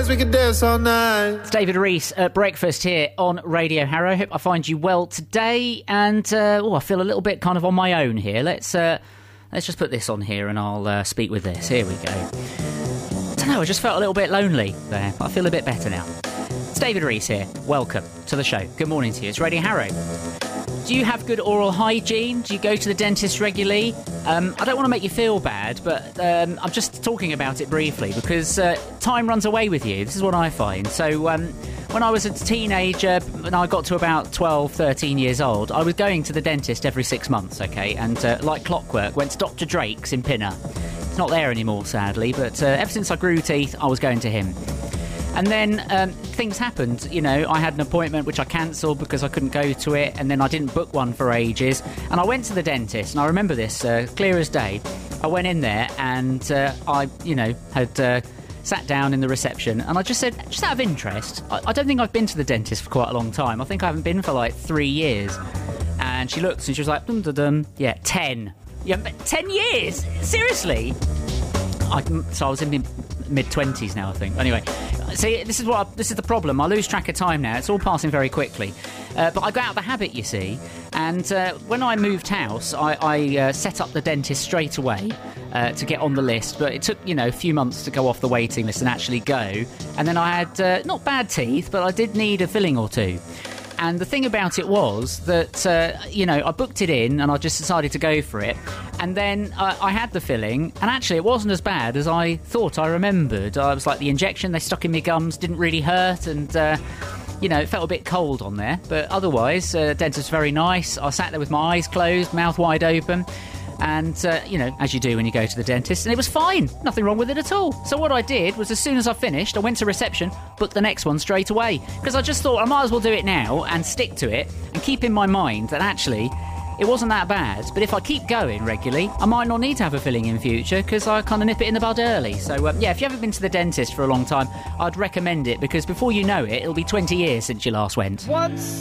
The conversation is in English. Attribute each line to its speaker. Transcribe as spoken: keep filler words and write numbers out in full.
Speaker 1: dance, we can dance all night.
Speaker 2: It's David Rees at breakfast here on Radio Harrow. Hope I find you well today. And, uh, oh, I feel a little bit kind of on my own here. Let's, uh, let's just put this on here and I'll uh, speak with this. Here we go. I don't know, I just felt a little bit lonely there, but I feel a bit better now. It's David Rees here. Welcome to the show. Good morning to you. It's Radio Harrow. Do you have good oral hygiene? Do you go to the dentist regularly? Um, I don't want to make you feel bad, but um, I'm just talking about it briefly because uh, time runs away with you. This is what I find. So um, when I was a teenager, when I got to about twelve, thirteen years old, I was going to the dentist every six months, OK? And uh, like clockwork, went to Doctor Drake's in Pinner. It's not there anymore, sadly, but uh, ever since I grew teeth, I was going to him. And then um, things happened. You know, I had an appointment which I cancelled because I couldn't go to it, and then I didn't book one for ages. And I went to the dentist, and I remember this uh, clear as day. I went in there, and uh, I, you know, had uh, sat down in the reception, and I just said, just out of interest, I, I don't think I've been to the dentist for quite a long time. I think I haven't been for like three years. And she looked, and she was like, dum dum dum, yeah, ten. Yeah, ten years? Seriously? I, so I was in my mid-twenties now, I think. Anyway, see, this is what I, this is the problem. I lose track of time now. It's all passing very quickly. Uh, but I got out of the habit, you see. And uh, when I moved house, I, I uh, set up the dentist straight away uh, to get on the list. But it took, you know, a few months to go off the waiting list and actually go. And then I had, uh, not bad teeth, but I did need a filling or two. And the thing about it was that, uh, you know, I booked it in and I just decided to go for it. And then uh, I had the filling, and actually it wasn't as bad as I thought I remembered. I was like, the injection they stuck in my gums didn't really hurt, and, uh, you know, it felt a bit cold on there. But otherwise, uh, the dentist was very nice. I sat there with my eyes closed, mouth wide open. And, uh, you know, as you do when you go to the dentist, and it was fine. Nothing wrong with it at all. So what I did was, as soon as I finished, I went to reception, booked the next one straight away. Because I just thought I might as well do it now and stick to it and keep in my mind that actually it wasn't that bad. But if I keep going regularly, I might not need to have a filling in future because I kind of nip it in the bud early. So, um, yeah, if you haven't been to the dentist for a long time, I'd recommend it because before you know it, it'll be twenty years since you last went.
Speaker 3: Once